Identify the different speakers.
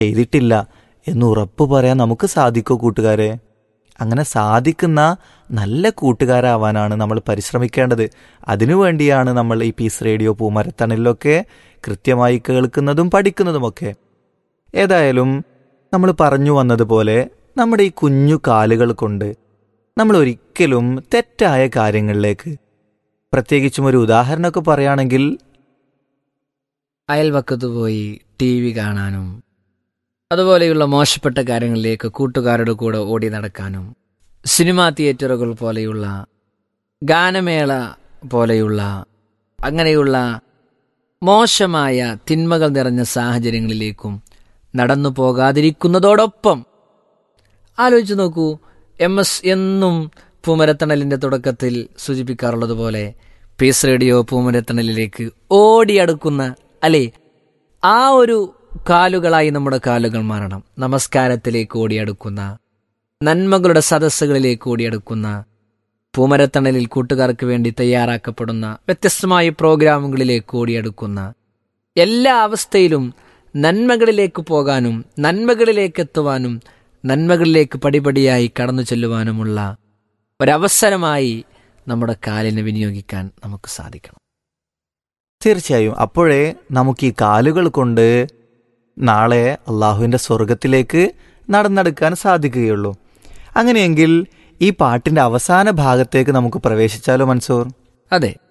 Speaker 1: ചെയ്തിട്ടില്ല എന്ന് ഉറപ്പ് പറയാൻ നമുക്ക് സാധിക്കോ കൂട്ടുകാരെ? അങ്ങനെ സാധിക്കുന്ന നല്ല കൂട്ടുകാരാവാനാണ് നമ്മൾ പരിശ്രമിക്കേണ്ടത്. അതിനുവേണ്ടിയാണ് നമ്മൾ ഈ പീസ് റേഡിയോ പൂമരത്തണലിലൊക്കെ കൃത്യമായി കേൾക്കുന്നതും പഠിക്കുന്നതുമൊക്കെ. ഏതായാലും നമ്മൾ പറഞ്ഞു വന്നതുപോലെ നമ്മുടെ ഈ കുഞ്ഞു കാലുകൾ കൊണ്ട് നമ്മൾ ഒരിക്കലും തെറ്റായ കാര്യങ്ങളിലേക്ക്, പ്രത്യേകിച്ചും ഒരു ഉദാഹരണമൊക്കെ പറയുകയാണെങ്കിൽ
Speaker 2: അയൽവക്കത്ത് പോയി TV കാണാനും അതുപോലെയുള്ള മോശപ്പെട്ട കാര്യങ്ങളിലേക്ക് കൂട്ടുകാരുടെ കൂടെ ഓടി നടക്കാനും, സിനിമാ തിയേറ്ററുകൾ പോലെയുള്ള, ഗാനമേള പോലെയുള്ള അങ്ങനെയുള്ള മോശമായ തിന്മകൾ നിറഞ്ഞ സാഹചര്യങ്ങളിലേക്കും നടന്നു പോകാതിരിക്കുന്നതോടൊപ്പം ആലോചിച്ച് നോക്കൂ, MS എന്നും പൂമരത്തണലിൻ്റെ തുടക്കത്തിൽ സൂചിപ്പിക്കാറുള്ളത് പോലെ പീസ് റേഡിയോ പൂമരത്തണലിലേക്ക് ഓടിയടുക്കുന്ന, അല്ലേ, ആ ഒരു കാലുകളായി നമ്മുടെ കാലുകൾ മാറണം. നമസ്കാരത്തിലേക്ക് ഓടിയടുക്കുന്ന, നന്മകളുടെ സദസ്സുകളിലേക്ക് ഓടിയടുക്കുന്ന, പൂമരത്തണലിൽ കൂട്ടുകാർക്ക് വേണ്ടി തയ്യാറാക്കപ്പെടുന്ന വ്യത്യസ്തമായ പ്രോഗ്രാമുകളിലേക്ക് ഓടിയടുക്കുന്ന, എല്ലാ അവസ്ഥയിലും നന്മകളിലേക്ക് പോകാനും നന്മകളിലേക്ക് എത്തുവാനും നന്മകളിലേക്ക് പടിപടിയായി കടന്നു ചെല്ലുവാനുമുള്ള ഒരവസരമായി നമ്മുടെ കാലിനെ വിനിയോഗിക്കാൻ നമുക്ക് സാധിക്കണം.
Speaker 1: തീർച്ചയായും അപ്പോഴേ നമുക്ക് ഈ കാലുകൾ കൊണ്ട് നാളെ അള്ളാഹുവിൻ്റെ സ്വർഗത്തിലേക്ക് നടന്നെടുക്കാൻ സാധിക്കുകയുള്ളൂ. അങ്ങനെയെങ്കിൽ ഈ പാട്ടിൻ്റെ അവസാന ഭാഗത്തേക്ക് നമുക്ക് പ്രവേശിച്ചാലോ മൻസൂർ?
Speaker 2: അതെ,